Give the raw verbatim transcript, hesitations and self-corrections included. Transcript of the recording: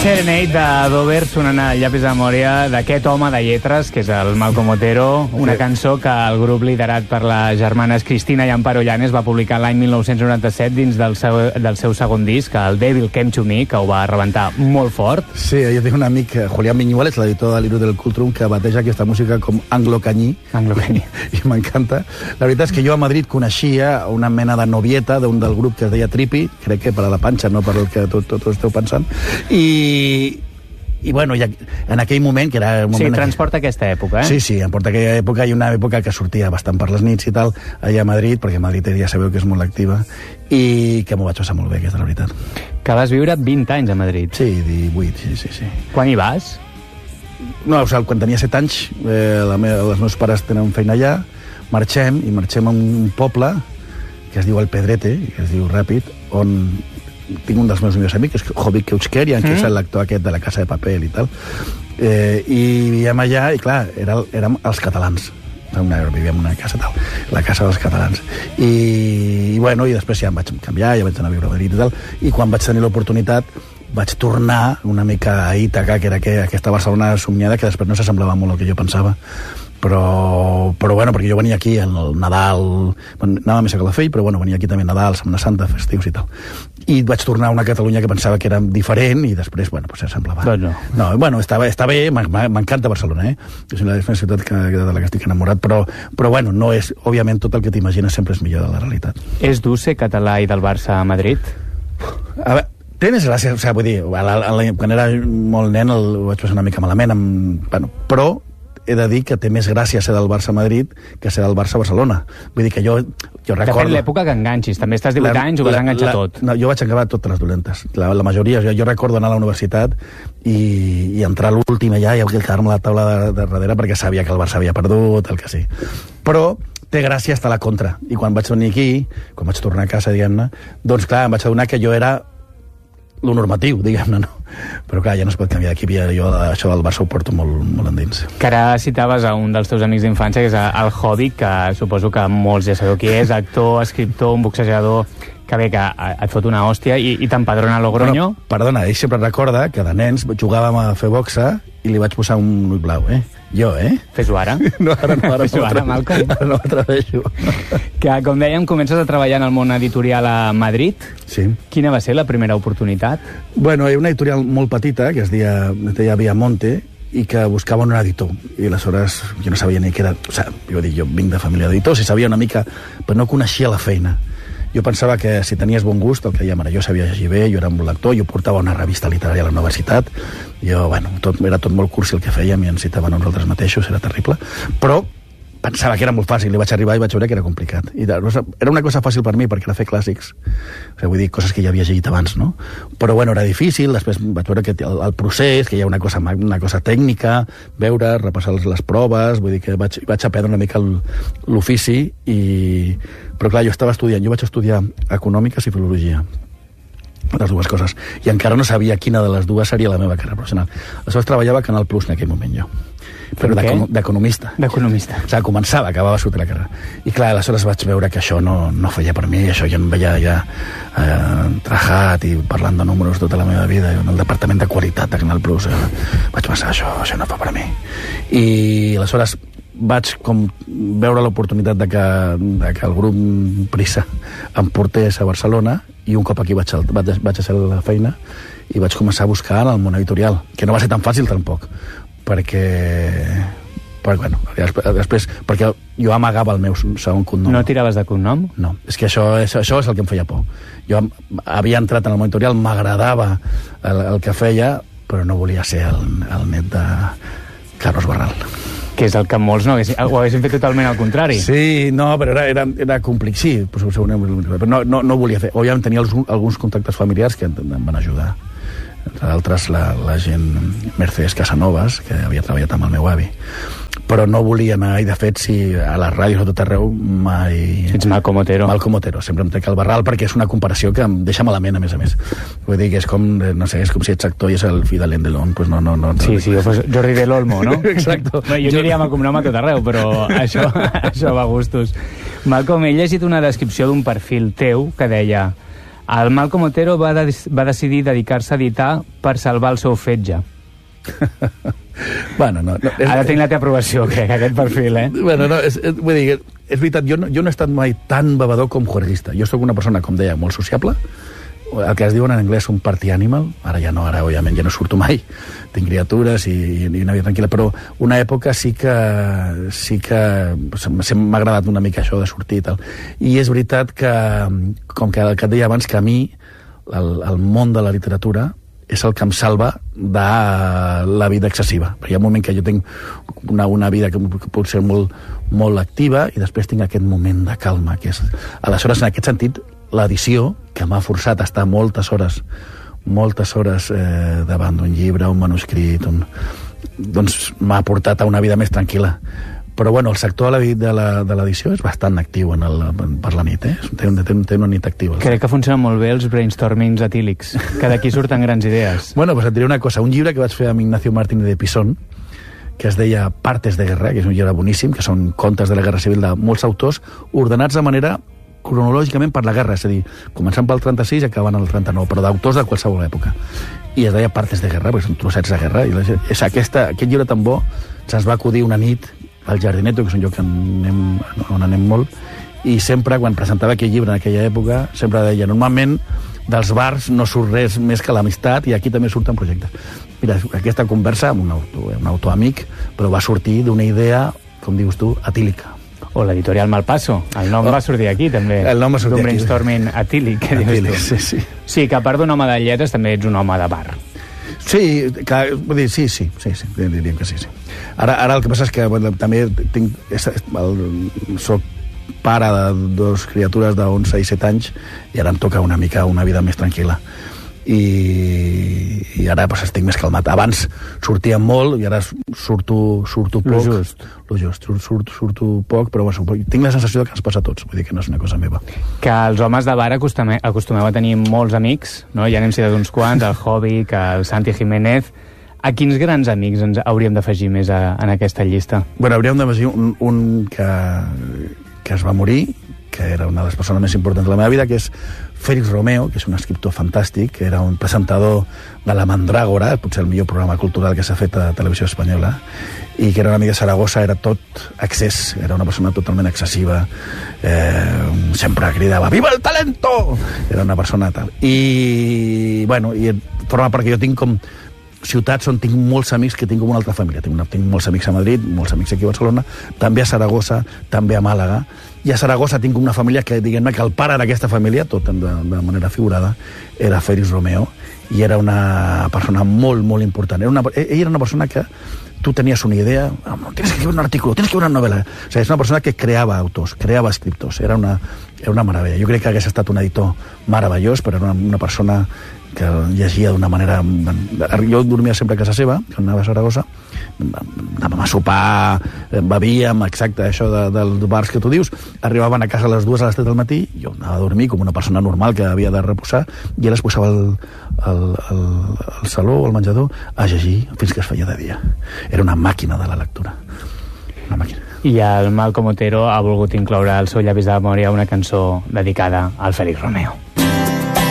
Serenade de Dover sonant a llapis de memòria d'aquest home de lletres, que és el Malcom Otero, una sí. cançó que el grup liderat per les germanes Cristina i Amparo Llanes va publicar l'any mil nou-cents noranta-set dins del seu, del seu segon disc, el Devil Came to Me, que ho va rebentar molt fort. Sí, jo tinc un amic, Julián Viñuales, l'editor de l'Iru del Cultrum, que bateja aquesta música com anglo-canyí. Anglo-canyí. I m'encanta. La veritat és que jo a Madrid coneixia una mena de novieta d'un del grup que es deia Tripi, crec que per a la panxa, no per el que tot, tot esteu pensant, i i bueno, ja, en aquell moment, que era un moment... Sí, transporta aquesta època, eh? Sí, sí, em porta aquella època, i una època que sortia bastant per les nits i tal, allà a Madrid, perquè a Madrid ja sabeu que és molt activa, i que m'ho vaig passar molt bé, aquesta és la veritat. Que vas viure vint anys a Madrid. Sí, divuit, sí, sí, sí. Quan hi vas? No, o sigui, quan tenia set anys, eh, la meva, els meus pares tenen feina allà, marxem, i marxem a un poble que es diu El Pedrete, que es diu Ràpid, on tinc un dels meus millors amics, que és Jovic Keuchkerian, que mm. és l'actor aquest de La Casa de Papel i tal, eh, i vivíem allà, i clar, era, érem els catalans, una, vivíem en una casa tal, la casa dels catalans, i, i bueno, i després ja em vaig canviar, ja vaig anar a viure a Madrid i tal, i quan vaig tenir l'oportunitat vaig tornar una mica a Ítaca, que era que, aquesta Barcelona somiada, que després no s'assemblava molt al que jo pensava, però, però bueno, perquè jo venia aquí en el Nadal, anava més a Calafell, però bueno, venia aquí també Nadal, Setmana Santa, festius i tal, i vaig tornar a una Catalunya que pensava que era diferent, i després, bueno, pues s'assemblava. Doncs no. No, bueno, està bé, està bé, m'encanta Barcelona, eh? És una ciutat que, de la que estic enamorat, però, però bueno, no és, òbviament, tot el que t'imagines sempre és millor de la realitat. És dur ser català i del Barça a Madrid? A veure, té més gràcia, o sigui, vull dir, a la, a la, quan era molt nen el vaig passar una mica malament, amb, bueno, però he de dir que té més gràcia ser del Barça a Madrid que ser del Barça a Barcelona. Vull dir que jo, jo recordo... Depèn l'època que enganxis. També estàs divuit la, anys, ho vas la, enganxar la, tot. No, jo vaig acabar totes les dolentes. La, la majoria. Jo, jo recordo anar a la universitat i, i entrar a l'últim allà i quedar-me a la taula de, de darrere perquè sabia que el Barça havia perdut, el que sí. Però té gràcia estar a la contra. I quan vaig venir aquí, quan vaig tornar a casa, diguem-ne, doncs clar, em vaig adonar que jo era lo normatiu, diguem-ne, no? Però clar, ja no es pot canviar d'aquí, jo això del Barça ho porto molt, molt endins. Que ara citaves a un dels teus amics d'infància, que és el Jovic, que suposo que molts ja sabeu qui és, actor, escriptor, un boxejador, que bé, que et fot una hòstia i, i t'empadrona a Logroño. Però, perdona, ell sempre recorda que de nens jugàvem a fer boxa i li vaig posar un ull blau, eh? Jo, eh? Fes-ho ara. No, ara no, ara Fes-ho no ara, Malcom. Ara no m'atreveixo. Que, com dèiem, comences a treballar en el món editorial a Madrid. Sí. Quina va ser la primera oportunitat? Bueno, hi ha una editorial molt petita, que es deia, es deia Viamonte, i que buscaven un editor. I aleshores jo no sabia ni què era... O sigui, jo dic, jo vinc de família d'editors i sabia una mica, però no coneixia la feina. Jo pensava que si tenies bon gust, el que dèiem ara, jo sabia llegir bé, jo era un bon lector, jo portava una revista literària a la universitat, jo, bueno, tot, era tot molt cursi el que fèiem i ens citaven a nosaltres mateixos, era terrible, però pensava que era molt fàcil, i vaig arribar i vaig veure que era complicat. I era una cosa fàcil per mi, perquè era fer clàssics, o sigui, vull dir, coses que ja havia llegit abans, no? Però, bueno, era difícil, després vaig veure que el, el procés, que hi ha una cosa, una cosa tècnica, veure, repassar les, les proves, vull dir que vaig, vaig aprendre una mica l'ofici, i... però clar, jo estava estudiant, jo vaig estudiar econòmiques i filologia, les dues coses, i encara no sabia quina de les dues seria la meva carrera professional. Aleshores treballava a Canal Plus en aquell moment jo, però d'economista. D'economista. O sigui, començava, acabava a sortir la carrera. I clar, aleshores vaig veure que això no, no feia per mi, això jo em veia ja eh, trajat i parlant de números tota la meva vida, en el departament de qualitat de Canal Plus. Eh, vaig pensar, això, això no fa per mi. I aleshores vaig com veure l'oportunitat de, que, de que el grup Prisa em portés a Barcelona, i un cop aquí vaig, vaig, vaig a fer la feina i vaig començar a buscar en el món editorial, que no va ser tan fàcil tampoc, perquè, perquè, bueno, després, perquè jo amagava el meu segon cognom. No tiraves de cognom? No, és que això, això és el que em feia por. Jo havia entrat en el món editorial, m'agradava el, el que feia, però no volia ser el, el net de Carlos Barral. Que és el que molts no haguessin, ho haguessin fet totalment al contrari. Sí, no, però era, era, era complicat, sí, però no, no, no volia fer. Òbviament tenia alguns, alguns contactes familiars que em van ajudar. Entre d'altres, la, la gent Mercedes Casanovas, que havia treballat amb el meu avi. Però no volia anar, i de fet, si a les ràdios a tot arreu mai... Ets Malcom Otero. Malcom Otero, sempre em trec el Barral, perquè és una comparació que em deixa malament, a més a més. Vull dir que és com, no sé, és com si ets actor i és el fill de l'Endelon, pues no, no, no. Sí, sí, pues Jordi del Olmo, no? Exacto. No, jo diria Malcom Nom a tot arreu, però això, això va a gustos. Malcom, he llegit una descripció d'un perfil teu que deia: El Malcom Otero va, de, va decidir dedicar-se a editar per salvar el seu fetge. Bueno, no, no, és, ha de tenir la teva aprovació, crec, aquest perfil, eh? Bueno, no, és, és, vull dir, és veritat, jo no, jo no he estat mai tan bevedor com juerguista. Jo sóc una persona, com deia, molt sociable, el que es diuen en anglès un party animal, ara ja no, ara òbviament ja no surto mai, tinc criatures i, i una vida tranquil·la, però una època sí que sí que m'ha agradat una mica això de sortir i tal. I és veritat que, com que el que et deia abans, que a mi el, el món de la literatura és el que em salva de la vida excessiva. Perquè hi ha un moment que jo tinc una, una vida que pot ser molt, molt activa i després tinc aquest moment de calma, que és... Aleshores, en aquest sentit, l'edició, que m'ha forçat a estar moltes hores moltes hores eh, davant d'un llibre, un manuscrit, un... doncs m'ha portat a una vida més tranquil·la. Però bueno, el sector de l'edició és bastant actiu en el, per la nit, eh? Té, té, té una nit activa. Crec que funcionen molt bé els brainstormings etílics, que d'aquí surten grans idees. Bueno, pues et diré una cosa, un llibre que vaig fer amb Ignacio Martínez de Pisón, que es deia Partes de guerra, que és un llibre boníssim, que són contes de la Guerra Civil de molts autors, ordenats de manera cronològicament per la guerra, és a dir, començant pel trenta-sis i acabant al trenta-nou, però d'autors de qualsevol època. I es deia Partes de guerra, perquè són trossets de guerra, i la, és aquesta, aquest llibre tan bo se'ns va acudir una nit al Jardineto, que és un lloc anem, on anem molt, i sempre, quan presentava aquest llibre en aquella època, sempre deia, normalment dels bars no surt res més que l'amistat, i aquí també surten projectes. Mira, aquesta conversa amb un autor, un autor amic, però va sortir d'una idea, com dius tu, etílica. O l'editorial Malpaso. El nom oh. va sortir aquí, també. El nom va sortir aquí. D'un brainstorming etílic, que dius tu. Sí, sí. Sí, que a part d'un home de lletres, també ets un home de bar. Sí, que, vull dir, sí, sí, sí, sí, diríem que sí, sí. Ara, ara el que passa és que bueno, també tinc, és, el, soc pare de dues criatures d'onze i set anys i ara em toca una mica una vida més tranquil·la. I, i ara pues, estic més calmat. Abans sortia molt i ara surto, surto poc. Lo just. Lo just. Surto, surto poc, però bueno, tinc la sensació que ens passa a tots, vull dir que no és una cosa meva. Que els homes de bar acostumeu, acostumeu a tenir molts amics, no? Ja n'hem citat uns quants, el Hobby, que el Santi Jiménez. A quins grans amics ens hauríem d'afegir més a, en aquesta llista? Bueno, hauríem d'afegir un, un que, que es va morir, que era una de les persones més importants de la meva vida, que és Félix Romeo, que és un escriptor fantàstic, que era un presentador de La Mandràgora, potser el millor programa cultural que s'ha fet a Televisió Espanyola, i que era una amiga de Saragossa, era tot excés, era una persona totalment excessiva, eh, sempre cridava «Viva el talento!» Era una persona tal. I, bueno, i forma part que jo tinc com ciutats on tinc molts amics que tinc com una altra família. Tinc, una, tinc molts amics a Madrid, molts amics aquí a Barcelona, també a Saragossa, també a Màlaga. I a Saragossa tinc una família que, diguem-ne, que el pare d'aquesta família, tot de, de manera figurada, era Félix Romeo, i era una persona molt, molt important. Era una, ell era una persona que tu tenies una idea, oh, tienes que escribir un artículo, tienes que escribir una novel·la. O sigui, és una persona que creava autors, creava escriptors. Era una, era una meravella. Jo crec que hagués estat un editor meravellós, però era una, una persona que llegia d'una manera... Jo dormia sempre a casa seva, quan anava a Saragossa, anàvem a sopar, bevíem, exacte, això de, dels bars que tu dius, arribaven a casa a les dues a les tres del matí, jo anava a dormir com una persona normal que havia de reposar, i ell es posava al, al, al, al saló o al menjador a llegir fins que es feia de dia. Era una màquina de la lectura. Una màquina. I el Malcom Otero ha volgut incloure al seu llavis de memòria una cançó dedicada al Félix Romeo.